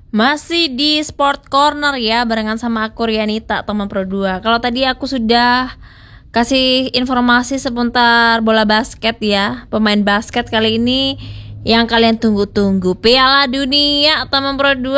Masih di Sport Corner ya, barengan sama aku Rianita, teman Pro 2. Kalau tadi aku sudah kasih informasi seputar bola basket ya, pemain basket kali ini yang kalian tunggu-tunggu, Piala Dunia teman Pro 2.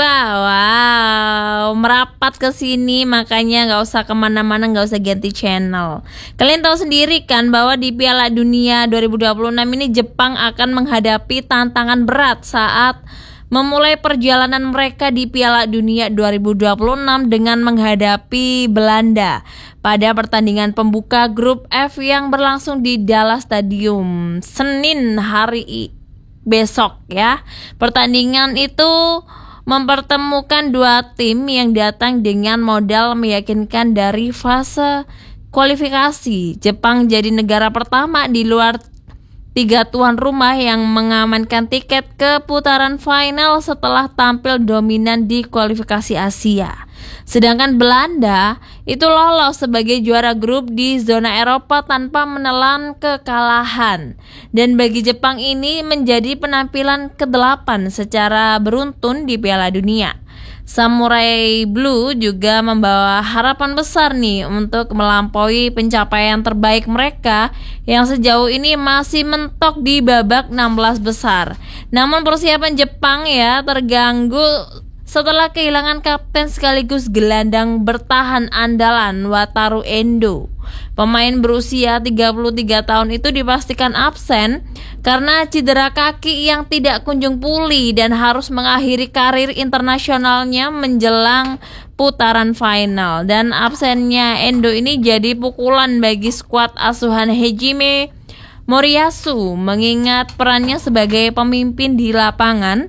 Wow, merapat ke sini, makanya nggak usah kemana-mana, nggak usah ganti channel. Kalian tahu sendiri kan bahwa di Piala Dunia 2026 ini Jepang akan menghadapi tantangan berat saat memulai perjalanan mereka di Piala Dunia 2026 dengan menghadapi Belanda pada pertandingan pembuka grup F yang berlangsung di Dallas Stadium Senin hari besok ya. Pertandingan itu mempertemukan dua tim yang datang dengan modal meyakinkan dari fase kualifikasi. Jepang jadi negara pertama di luar tiga tuan rumah yang mengamankan tiket ke putaran final setelah tampil dominan di kualifikasi Asia. Sedangkan Belanda itu lolos sebagai juara grup di zona Eropa tanpa menelan kekalahan. Dan bagi Jepang ini menjadi penampilan ke-8 secara beruntun di Piala Dunia. Samurai Blue juga membawa harapan besar nih untuk melampaui pencapaian terbaik mereka yang sejauh ini masih mentok di babak 16 besar. Namun persiapan Jepang ya terganggu setelah kehilangan kapten sekaligus gelandang bertahan andalan Wataru Endo. Pemain berusia 33 tahun itu dipastikan absen karena cedera kaki yang tidak kunjung pulih dan harus mengakhiri karir internasionalnya menjelang putaran final. Dan absennya Endo ini jadi pukulan bagi skuad asuhan Hajime Moriyasu mengingat perannya sebagai pemimpin di lapangan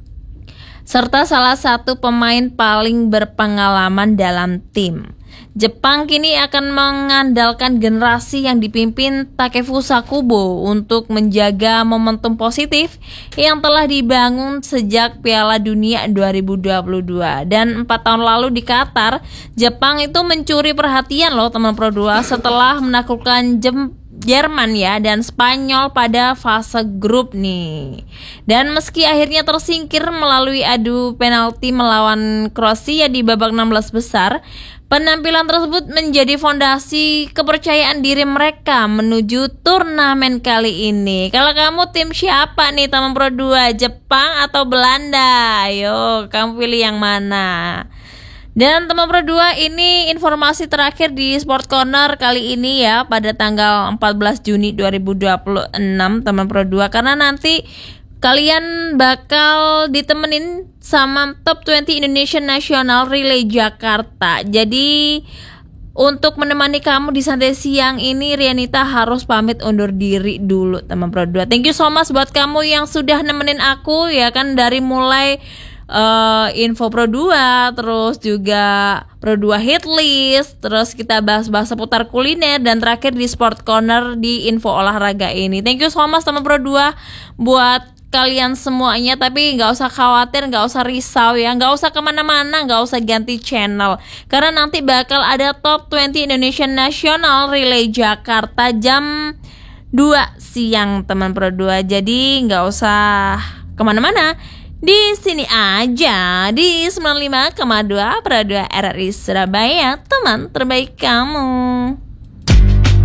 serta salah satu pemain paling berpengalaman dalam tim. Jepang kini akan mengandalkan generasi yang dipimpin Takefusa Kubo untuk menjaga momentum positif yang telah dibangun sejak Piala Dunia 2022. Dan 4 tahun lalu di Qatar, Jepang itu mencuri perhatian loh teman Pro 2 setelah menaklukkan Jerman ya dan Spanyol pada fase grup nih. Dan meski akhirnya tersingkir melalui adu penalti melawan Kroasia di babak 16 besar, penampilan tersebut menjadi fondasi kepercayaan diri mereka menuju turnamen kali ini. Kalau kamu tim siapa nih teman Pro 2? Jepang atau Belanda? Ayo, kamu pilih yang mana? Dan teman Pro 2, ini informasi terakhir di Sport Corner kali ini ya, pada tanggal 14 Juni 2026 teman Pro 2, karena nanti kalian bakal ditemenin sama Top 20 Indonesian National Relay Jakarta. Jadi untuk menemani kamu di santai siang ini, Rianita harus pamit undur diri dulu teman Pro 2. Thank you so much buat kamu yang sudah nemenin aku ya kan, dari mulai info Pro 2, terus juga Pro 2 hit list, terus kita bahas-bahas seputar kuliner, dan terakhir di Sport Corner di info olahraga ini. Thank you so much teman Pro 2 buat kalian semuanya, tapi nggak usah khawatir, nggak usah risau ya, nggak usah kemana-mana, nggak usah ganti channel, karena nanti bakal ada Top 20 Indonesian National Relay Jakarta jam 2 siang teman Pro 2. Jadi nggak usah kemana-mana, di sini aja di 95,2 Pro 2 RRI Surabaya, teman terbaik kamu.